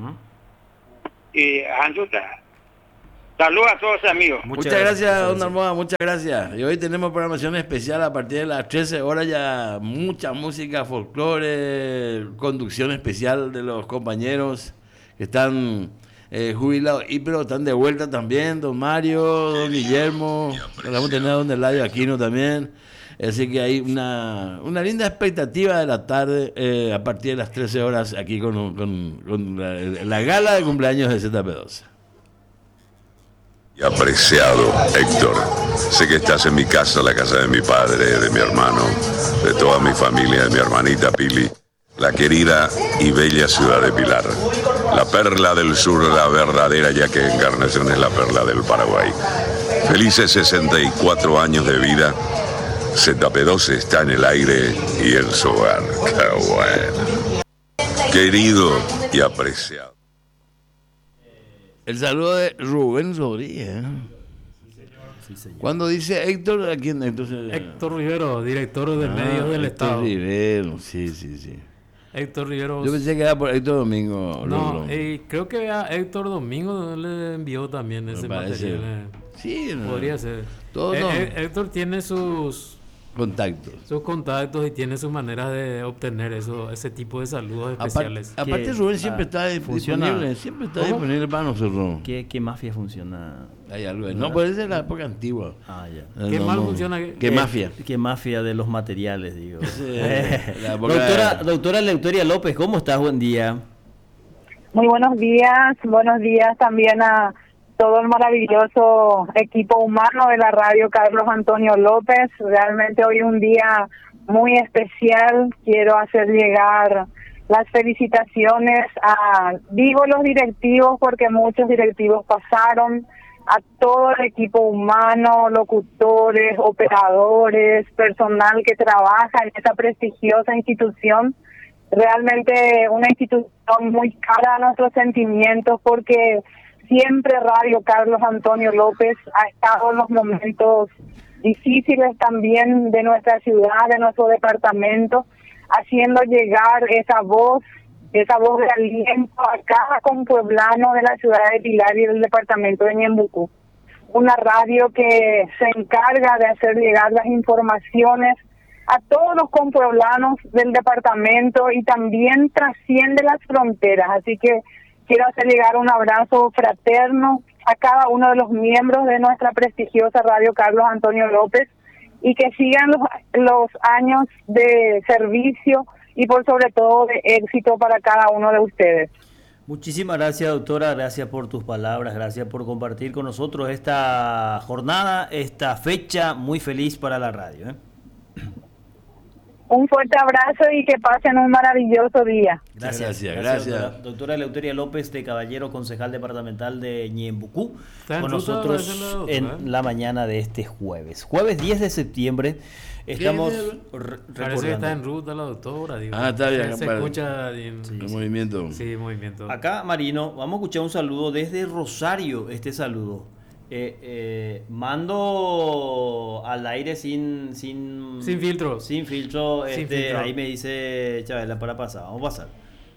Y saludos a todos amigos. Muchas gracias, don Armoa, muchas gracias. Y hoy tenemos programación especial a partir de las 13 horas, ya mucha música, folclore, conducción especial de los compañeros que están jubilados, pero están de vuelta también, don Mario, don Guillermo, vamos a tener a don Eladio Aquino también. Así que hay una linda expectativa de la tarde a partir de las 13 horas aquí con la gala de cumpleaños de ZP12. Y apreciado Héctor, sé que estás en mi casa, la casa de mi padre, de mi hermano, de toda mi familia, de mi hermanita Pili, la querida y bella ciudad de Pilar, la perla del sur, la verdadera, ya que Encarnación es la perla del Paraguay. Felices 64 años de vida, ZP12 está en el aire y en su hogar. ¡Qué bueno! Querido y apreciado. El saludo de Rubén Rodríguez. Sí, señor. Cuando dice Héctor, ¿a quién? Entonces, Héctor Rivero, director de Medios del Héctor Estado. Rivero, sí. Héctor Rivero. Yo pensé que era por Héctor Domingo. No, creo que a Héctor Domingo le envió también ese material. Sí, no. Podría ser. Héctor tiene sus contactos y tiene sus maneras de obtener ese tipo de saludos especiales. Aparte Rubén siempre está disponible para nosotros. ¿Qué mafia funciona? Hay algo. No, puede ser la época antigua. Ya. ¿Qué mal funciona? ¿Qué mafia? ¿Qué mafia de los materiales, digo? Doctora Leuteria López, ¿cómo estás? Buen día. Muy buenos días también a todo el maravilloso equipo humano de la radio Carlos Antonio López. Realmente hoy un día muy especial. Quiero hacer llegar las felicitaciones digo los directivos porque muchos directivos pasaron, a todo el equipo humano, locutores, operadores, personal que trabaja en esta prestigiosa institución. Realmente una institución muy cara a nuestros sentimientos porque siempre Radio Carlos Antonio López ha estado en los momentos difíciles también de nuestra ciudad, de nuestro departamento, haciendo llegar esa voz de aliento a cada compueblano de la ciudad de Pilar y del departamento de Ñembucú. Una radio que se encarga de hacer llegar las informaciones a todos los compueblanos del departamento y también trasciende las fronteras. Así que quiero hacer llegar un abrazo fraterno a cada uno de los miembros de nuestra prestigiosa radio Carlos Antonio López y que sigan los años de servicio y por sobre todo de éxito para cada uno de ustedes. Muchísimas gracias, doctora, gracias por tus palabras, gracias por compartir con nosotros esta jornada, esta fecha muy feliz para la radio. Un fuerte abrazo y que pasen un maravilloso día. Gracias. Doctora Leuteria López de Caballero, concejal departamental de Ñembucú, con nosotros en la mañana de este jueves. Jueves 10 de septiembre. Estamos Parece que está en ruta la doctora. Digo. Está bien. Se escucha el movimiento. Sí, movimiento. Acá, Marino, vamos a escuchar un saludo desde Rosario, este saludo. Mando al aire sin filtro. Sin filtro. Filtro. Ahí me dice Chabela para pasar. Vamos a pasar.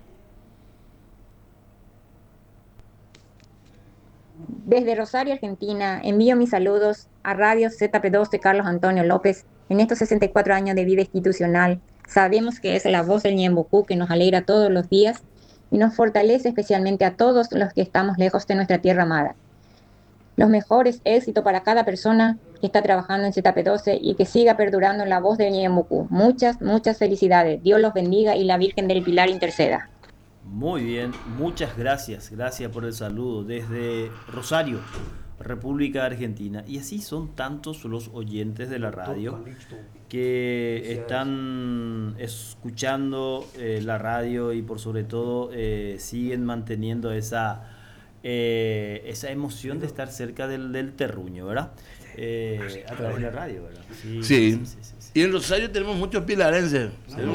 Desde Rosario, Argentina, envío mis saludos a Radio ZP2 de Carlos Antonio López. En estos 64 años de vida institucional, sabemos que es la voz del Ñembucú que nos alegra todos los días y nos fortalece especialmente a todos los que estamos lejos de nuestra tierra amada. Los mejores éxitos para cada persona que está trabajando en ZP12 y que siga perdurando la voz de Ñembucú. Muchas felicidades. Dios los bendiga y la Virgen del Pilar interceda. Muy bien, muchas gracias. Gracias por el saludo desde Rosario. República Argentina. Y así son tantos los oyentes de la radio que están escuchando la radio y por sobre todo siguen manteniendo esa emoción de estar cerca del terruño, ¿verdad? A través de la radio, ¿verdad? Sí. Y en Rosario tenemos muchos pilarenses.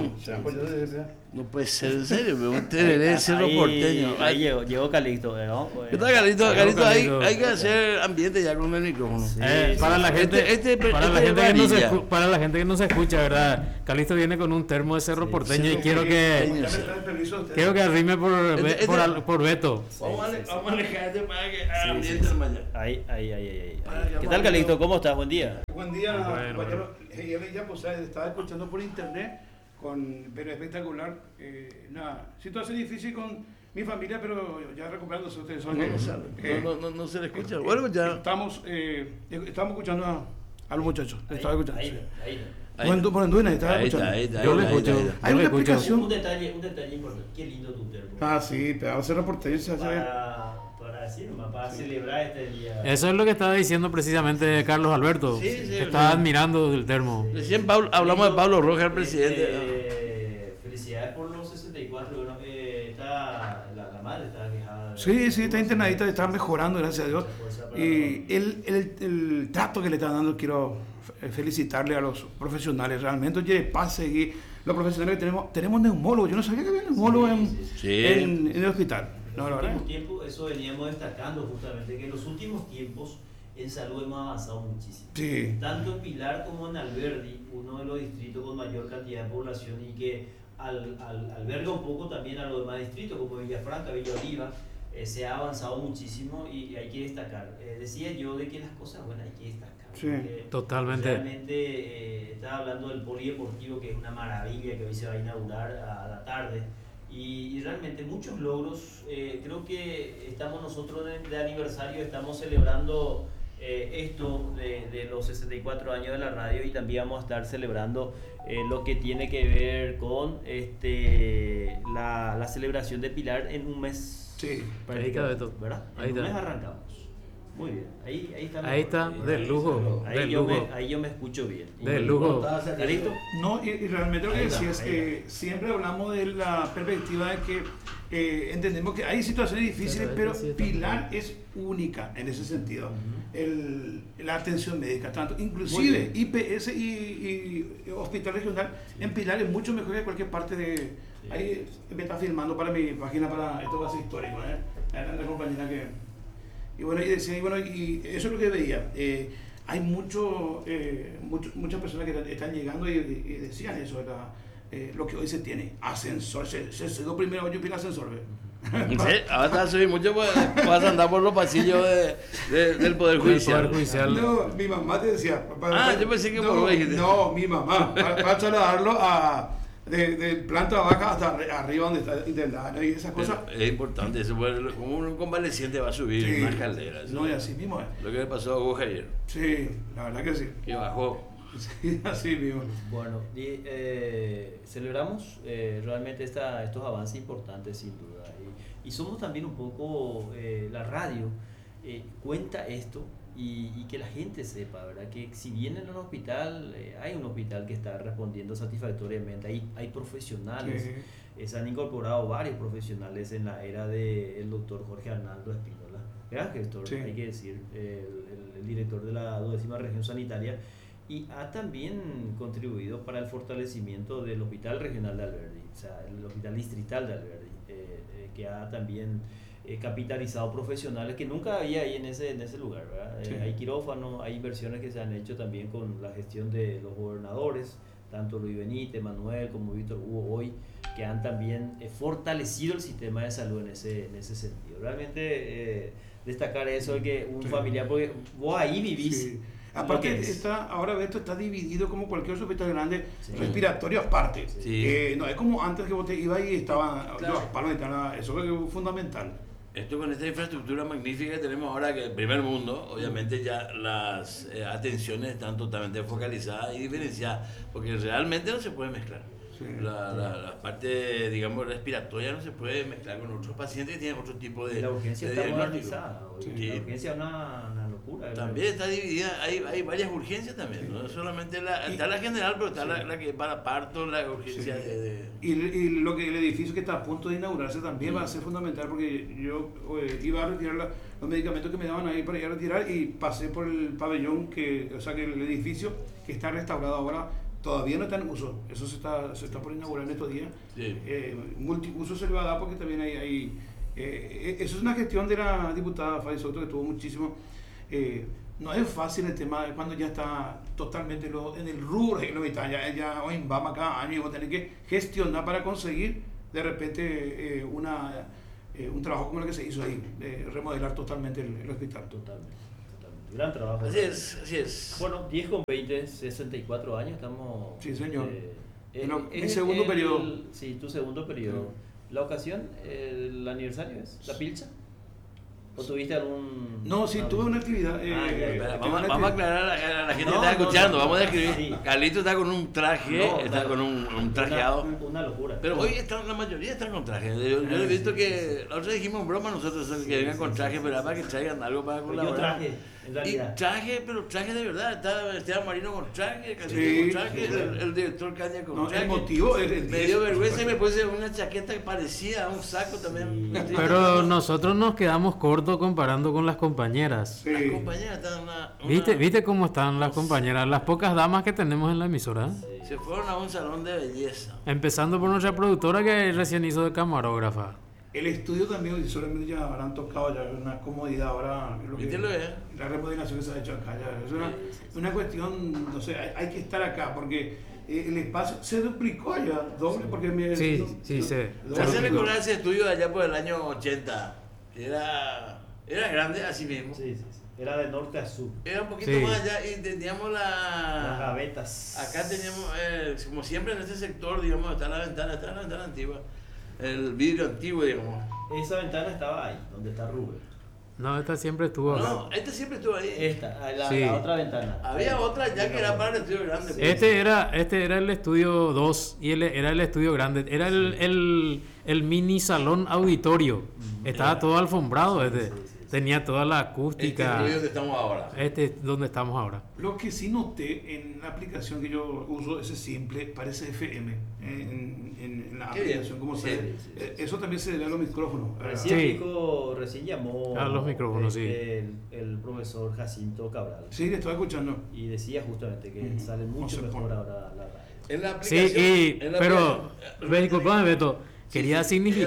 No puede ser, en serio, pero usted es cerro porteño. Ahí llegó Calixto. ¿Qué tal, Calixto? Calixto, hay que hacer ambiente ya con el micrófono. Para la gente, para la gente que no se escucha, ¿verdad? Calixto viene con un termo de cerro porteño y quiero que arrime por Beto. Vamos a alejarte para que haga ambiente mañana. Ahí. ¿Qué tal, Calixto? ¿Cómo estás? Buen día. Buen día, compañero. Ya pues, estaba escuchando por internet, pero espectacular. Una situación difícil con mi familia, pero ya recuperándose. Ustedes son no se le escucha. Bueno, ya estamos escuchando a los muchachos. Estaba escuchando. Buenuena, estaba escuchando. Yo le escucho. Hay una explicación. Un detalle importante. Qué lindo tu termo. Sí, pero hacer reportería se hace para celebrar este día. Eso es lo que estaba diciendo precisamente Carlos Alberto. Estaba admirando el termo. Recién hablamos de Pablo Rojas, el presidente. Felicidades por los 64. Bueno, la madre está quejada. Sí, está internadita, está mejorando, gracias a Dios. Y el trato que le están dando, quiero felicitarle a los profesionales. Realmente, oye, pase y los profesionales que tenemos neumólogos. Yo no sabía que había neumólogos en el hospital. En los últimos tiempos, eso veníamos destacando justamente, que en los últimos tiempos en salud hemos avanzado muchísimo. Sí. Tanto en Pilar como en Alberdi, uno de los distritos con mayor cantidad de población y que alberga un poco también a los demás distritos como Villafranca, Villa Oliva, se ha avanzado muchísimo y hay que destacar. Decía yo de que las cosas buenas hay que destacar. Sí, totalmente. Realmente estaba hablando del polideportivo, que es una maravilla, que hoy se va a inaugurar a la tarde. Y realmente muchos logros. Creo que estamos nosotros de aniversario, estamos celebrando esto de los 64 años de la radio y también vamos a estar celebrando lo que tiene que ver con la celebración de Pilar en un mes. Sí, ¿verdad? En un mes arrancamos. Muy bien, ahí está, del lujo. Ahí yo me escucho bien. Del lujo. ¿Listo? No, y realmente lo que decía es que siempre hablamos de la perspectiva de que entendemos que hay situaciones difíciles, pero Pilar es única en ese sentido. La atención médica, tanto inclusive IPS y Hospital Regional en Pilar es mucho mejor que cualquier parte de... Ahí me está filmando para mi página, para esto va a ser histórico, la compañera que... Y eso es lo que veía. Hay muchas personas que están llegando y decían eso, lo que hoy se tiene. Ascensor, se dio primero yo pide ascensor. Sí, ahora te vas a subir mucho, vas a andar por los pasillos del Poder Judicial. No, mi mamá te decía. Yo pensé que por hoy. No, mi mamá, para trasladarlo de planta baja hasta arriba donde está intentando y esas cosas. Es importante eso, como un convaleciente va a subir unas calderas. No, y así mismo es. Lo que le pasó a Hugo ayer. Sí, la verdad que sí. Que bajó. Sí, así mismo. Bueno, y celebramos realmente estos avances importantes sin duda. Y somos también un poco, la radio cuenta esto. Y que la gente sepa, ¿verdad? Que si bien en un hospital, hay un hospital que está respondiendo satisfactoriamente, hay profesionales, se han incorporado varios profesionales en la era del doctor Jorge Arnaldo Espínola, gran gestor, hay que decir, el director de la 12ª región sanitaria, y ha también contribuido para el fortalecimiento del Hospital Regional de Alberdi, o sea, el Hospital Distrital de Alberdi, que ha también capitalizado profesionales que nunca había ahí en ese lugar, ¿verdad? Hay quirófanos, hay inversiones que se han hecho también con la gestión de los gobernadores, tanto Luis Benítez, Manuel como Víctor Hugo hoy, que han también fortalecido el sistema de salud en ese sentido. Realmente destacar eso de que un familiar, porque vos ahí vivís. Sí. Aparte, ahora esto está dividido como cualquier hospital grande, respiratorio aparte. No es como antes que vos te ibas y estaban los palos de tal, eso es fundamental. Esto con esta infraestructura magnífica que tenemos ahora, que el primer mundo, obviamente ya las atenciones están totalmente focalizadas y diferenciadas, porque realmente no se puede mezclar. La parte, digamos, respiratoria no se puede mezclar con otros pacientes que tienen otro tipo de la urgencia está modernizada. Sí. La urgencia es una locura. locura. También está dividida, hay varias urgencias también, no solamente está la general, pero está la que para parto, la urgencia de... Y lo que el edificio que está a punto de inaugurarse también va a ser fundamental, porque yo iba a retirar los medicamentos que me daban ahí para ir a retirar y pasé por el pabellón, que el edificio que está restaurado ahora todavía no está en uso, eso se está por inaugurar en estos días. Sí. Multiuso se le va a dar porque también hay eso es una gestión de la diputada Fabi Soto que tuvo muchísimo. No es fácil el tema de cuando ya está totalmente en el rubro, ya va cada año y vos tenés que gestionar para conseguir de repente un trabajo como el que se hizo ahí, remodelar totalmente el hospital. Totalmente. Gran trabajo. Así es. Bueno, 10:20, 64 años, estamos... Sí, señor. Mi segundo periodo. Sí, tu segundo periodo. ¿La ocasión, el aniversario es? ¿La pilcha? ¿O tuviste algún...? No, sí, tuve una actividad. Vamos a aclarar a la gente que está escuchando, vamos a describir. Sí. Carlito está con un traje, con un trajeado. Una locura. Pero hoy la mayoría están con traje. Yo he visto que, nosotros dijimos en broma nosotros que vengan con traje, pero para que traigan algo para colaborar. Yo traje, en realidad. Y traje de verdad. Está Esteban Marino con traje, Castillo con traje, el director Caña con traje. El motivo es me dio vergüenza y me puse una chaqueta que parecía a un saco también. Pero nosotros nos quedamos cortos comparando con las compañeras. Sí. Las compañeras están ¿Viste cómo están las compañeras? Las pocas damas que tenemos en la emisora. Sí. Se fueron a un salón de belleza. Empezando por nuestra productora que recién hizo de camarógrafa. El estudio también, solamente ya habrán tocado ya una comodidad ahora. La remodelación que se ha hecho acá ya. Es una cuestión, no sé, hay que estar acá porque el espacio se duplicó allá, doble, porque se recordar ese estudio de allá por el año 80. Era grande así mismo. Sí. Era de norte a sur. Era un poquito más allá y teníamos las gavetas. Acá teníamos, como siempre en este sector, digamos, está la ventana antigua. El vidrio antiguo, digamos. Esa ventana estaba ahí, donde está Rubén. No, esta siempre estuvo acá. No, esta siempre estuvo ahí. La otra ventana. Había otra ya que era para el estudio grande. Este era el estudio 2 y era el estudio grande. Era el mini salón auditorio. Estaba todo alfombrado. Tenía toda la acústica. Este es donde estamos ahora. Este es donde estamos ahora. Lo que sí noté en la aplicación que yo uso, ese simple, parece FM. En la aplicación, como eso también se debe a los micrófonos. Recién llamó a los micrófonos, el profesor Jacinto Cabral. Sí, le estaba escuchando. Y decía justamente que sale mucho mejor ahora la radio. En la aplicación. Pero, disculpame, Beto. Quería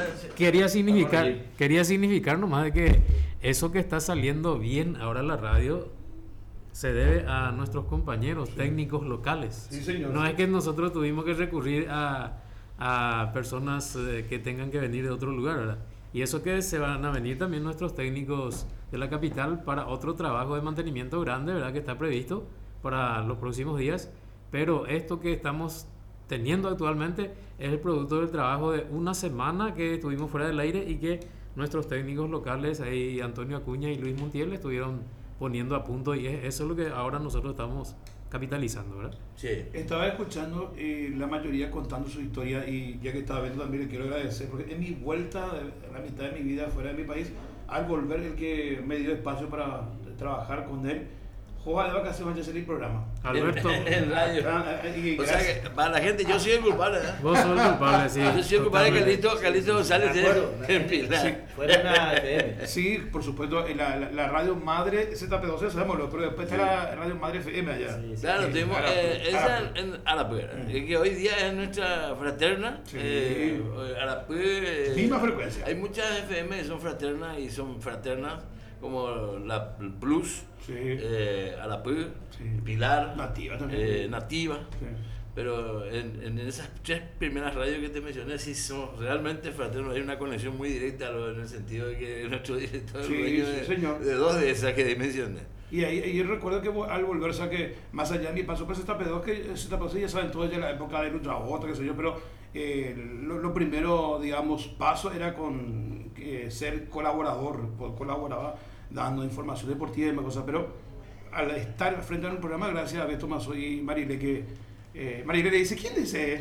significar nomás de que eso que está saliendo bien ahora en la radio se debe a nuestros compañeros técnicos locales. Sí, señor. No es que nosotros tuvimos que recurrir a personas que tengan que venir de otro lugar, ¿verdad? Y eso que se van a venir también nuestros técnicos de la capital para otro trabajo de mantenimiento grande, ¿verdad? Que está previsto para los próximos días. Pero esto que estamos teniendo actualmente es el producto del trabajo de una semana que estuvimos fuera del aire y que nuestros técnicos locales, ahí Antonio Acuña y Luis Montiel, estuvieron poniendo a punto, y eso es lo que ahora nosotros estamos capitalizando, ¿verdad? Sí. Estaba escuchando la mayoría contando su historia, y ya que estaba viendo también le quiero agradecer, porque en mi vuelta, la mitad de mi vida fuera de mi país, al volver el que me dio espacio para trabajar con él, Joa de vacaciones va a salir el programa. Alberto. En radio. O sea que para la gente, yo soy el culpable, ¿eh? Vos sos el culpable, sí. Yo soy el culpable que Carlito González en Pilar. Sí. Fuera una FM. Sí, por supuesto, la radio madre ZP12, sabémoslo, pero después está la radio madre FM allá. Sí. Claro, tuvimos esa en Arapue, que hoy día es nuestra fraterna. Sí. Arapue. Misma frecuencia. Hay muchas FM que son fraternas y son fraternas, como la Plus. Sí. Arapue, Pilar, Nativa también. Nativa. Sí. Pero en esas 3 primeras radios que te mencioné, sí somos realmente fraternos. Hay una conexión muy directa en el sentido de que nuestro director es dueño de 2 de esas que mencioné. Y ahí recuerdo que al volver, o sea, que más allá de mi paso por ZP2, que ZP2 ya saben todos, ya la época de Lucha Otra, qué sé yo, pero lo primero, digamos, paso era con ser colaborador, colaboraba dando información deportiva y más cosas, pero al estar frente a un programa, gracias a Beto Mazo y Marile, que Maribel le dice, ¿quién dice?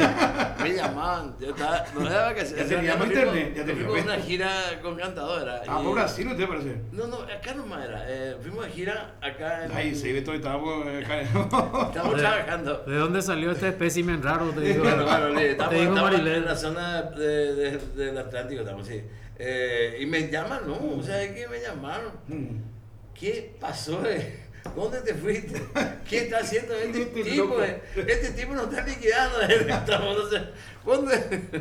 Me llamaban, yo estaba, no era vacaciones. Ya teníamos internet, ya teníamos fuimos una gira con cantadora. Por Brasil, ¿no te parece? No, acá nomás era. Fuimos de gira acá en... Ahí se ve todo, estábamos trabajando. ¿De dónde salió este espécimen raro? Te digo, estamos en la zona del Atlántico, estamos, sí. Y me llaman, ¿no? ¿Sabes qué? Me llamaron. ¿Qué pasó? ¿Dónde te fuiste? ¿Qué está haciendo este tipo? Este tipo no está liquidando. ¿Cuándo?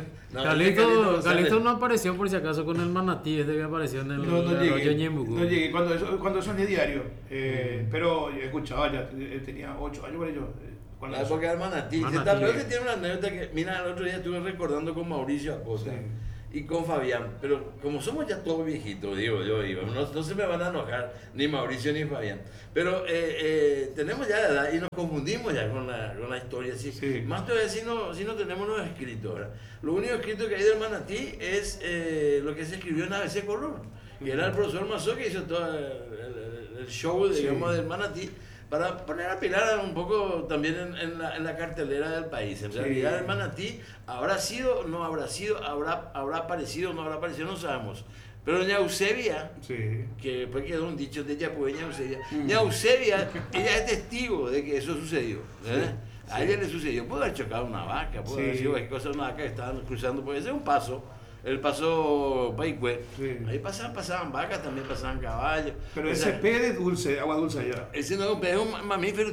Calixto no apareció por si acaso con el manatí, este que apareció en el arroyo Ñembucú. No llegué, cuando eso es diario. Pero yo escuchaba, ya tenía 8 años por ello. Con la época del manatí. Tal vez tiene una anécdota que, mira, el otro día estuve recordando con Mauricio Acosta. Y con Fabián, pero como somos ya todos viejitos, digo yo, no se me van a enojar ni Mauricio ni Fabián, pero tenemos ya la edad y nos confundimos ya con la historia, ¿sí? Sí. Más todavía si no tenemos los escritos, ¿verdad? Lo único escrito que hay del manatí es lo que se escribió en ABC Color, que era el profesor Mazó que hizo todo el show, digamos, del manatí, para poner a Pilar un poco también en la cartelera del país. En realidad el manatí habrá sido, no habrá sido, habrá aparecido, no habrá aparecido, no sabemos. Pero doña Eusebia, que después quedó un dicho de ella, pues doña Eusebia, doña Eusebia, ella es testigo de que eso sucedió. A ella le sucedió, puede haber chocado una vaca, puede haber sido cualquier cosa, una vaca que estaban cruzando, puede ser un paso. El paso Paicue, ahí pasaban vacas, también pasaban caballos. Pero ese pez es dulce, agua dulce allá. Ese no es un pez, es un mamífero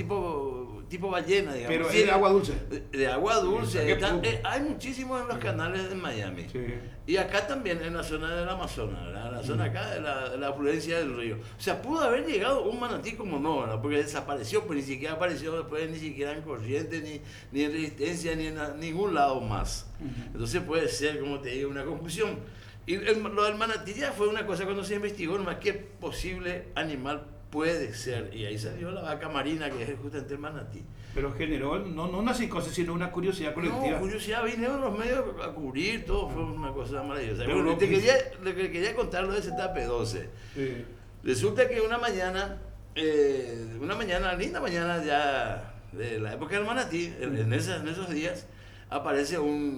tipo ballena, digamos. Pero es de agua dulce. De agua dulce. Hay muchísimos en los canales de Miami. Y acá también, en la zona del Amazonas, ¿verdad? La zona acá de la afluencia del río. O sea, pudo haber llegado un manatí como no, ¿verdad? Porque desapareció, pues ni siquiera apareció después, ni siquiera en corriente, ni en resistencia, ni en ningún lado más. Entonces puede ser, como te digo, una confusión. Y lo del manatí ya fue una cosa cuando se investigó, nomás qué posible animal puede ser. Y ahí salió la vaca marina, que es justamente el manatí. Pero generó no una psicosis, sino una curiosidad colectiva. No, curiosidad, vinieron los medios a cubrir, todo fue una cosa maravillosa. Pero lo que quería contar lo de ZP12. Resulta que una mañana, linda mañana ya de la época del manatí, en esos días, aparece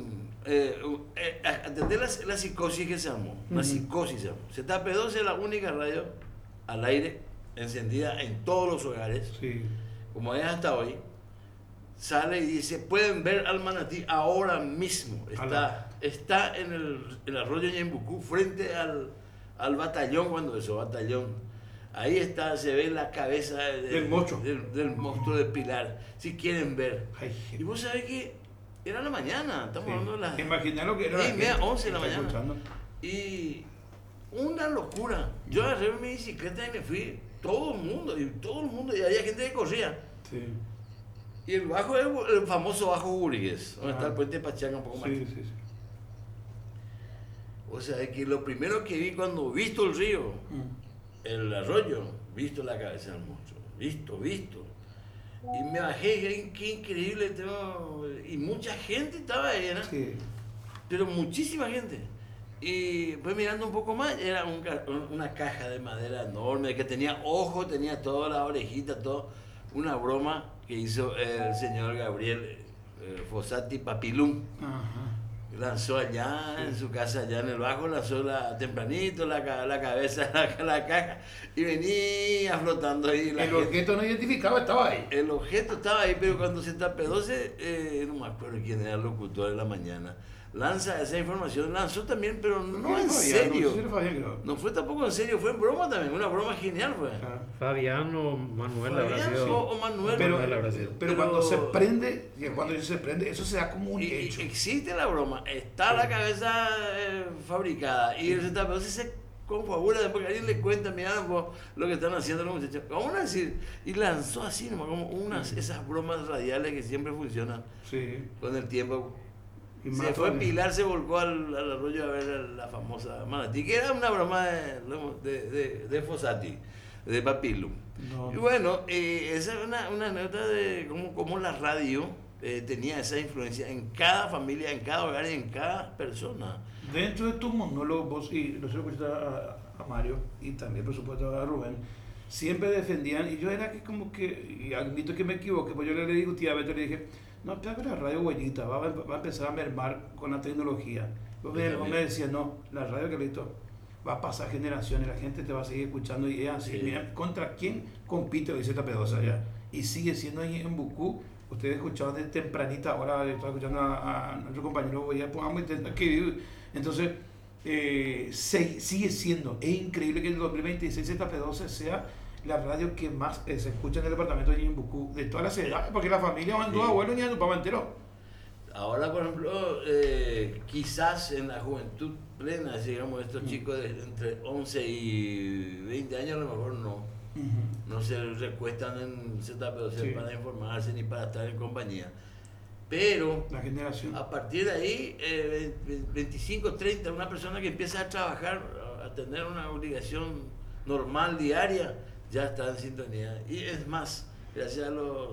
atender la psicosis que se armó. Una psicosis se armó. ZP12 es la única radio al aire encendida en todos los hogares, como es hasta hoy. Sale y dice, pueden ver al manatí ahora mismo. Está en el arroyo Ñembucú, frente al batallón, batallón. Ahí está, se ve la cabeza del monstruo de Pilar, si quieren ver. Y vos sabés que era la mañana, estamos hablando de las... Imaginá lo que era. 11 de la mañana. Y una locura. Yo agarré mi bicicleta y me fui, todo el mundo, y había gente que corría. Y el bajo es el famoso Bajo Gurigues, donde está el puente de Pachanga un poco más. O sea, es que lo primero que vi cuando visto el río, el arroyo, visto la cabeza del monstruo, visto. Y me bajé, qué increíble, y mucha gente estaba ahí, ¿no? Pero muchísima gente. Y pues mirando un poco más, era una caja de madera enorme, que tenía ojos, tenía toda la orejita, todo, una broma que hizo el señor Gabriel Fossati Papilum. Lanzó allá en su casa, allá en el bajo, lanzó tempranito la cabeza, la caja, y venía flotando ahí. El objeto no identificado estaba ahí. El objeto estaba ahí, pero cuando ZP12, no me acuerdo quién era el locutor de la mañana, lanza esa información, lanzó también, pero no en serio. No fue tampoco en serio, fue en broma también, una broma genial fue. Fabián o Manuel habrá sido. O Manuel. Pero cuando se prende, eso se da como un hecho. Existe la broma, está la cabeza fabricada y el ZP12 se confabula porque alguien le cuenta, mira lo que están haciendo los muchachos. Vamos a decir, y lanzó así nomás, como esas bromas radiales que siempre funcionan con el tiempo. Se fue Pilar, se volcó al arroyo a ver la famosa manatí, que era una broma de Fossati, de Papilum. Y bueno, esa es una anécdota de cómo la radio tenía esa influencia en cada familia, en cada hogar y en cada persona. Dentro de tu monólogo, vos, y no se lo escuchaste a Mario, y también por supuesto a Rubén, siempre defendían, y yo era que como que, y admito que me equivoqué, pues yo le discutía a Beto y le dije, no, pero la radio buenita, va a empezar a mermar con la tecnología. Vos me decía, no, la radio que listo, va a pasar generaciones, la gente te va a seguir escuchando y es así. Sí. Mira, ¿contra quién compite hoy ZP2 allá? Y sigue siendo ahí en Bucú. Ustedes escuchaban de tempranita, ahora estaba escuchando a nuestro compañero, ya pongamos intentar que vive. Entonces, sigue siendo, es increíble que en el 2026 ZP12 sea la radio que más se escucha en el departamento de Ñembucú, de todas las edades, porque la familia van dos abuelos ni a tu papá entero. Ahora, por ejemplo, quizás en la juventud plena, digamos, estos chicos de entre 11 y 20 años a lo mejor no se recuestan en ZP12 para informarse ni para estar en compañía. Pero la generación, a partir de ahí, 25, 30, una persona que empieza a trabajar, a tener una obligación normal, diaria, ya está en sintonía. Y es más, gracias a los